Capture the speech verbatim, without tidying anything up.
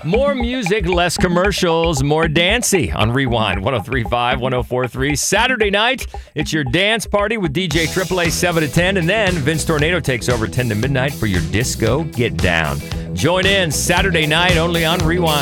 More music, less commercials, more dancey on Rewind one oh three point five, one oh four point three. Saturday night, it's your dance party with D J Triple A seven to ten, and then Vince Tornado takes over ten to midnight for your disco get down. Join in Saturday night only on Rewind.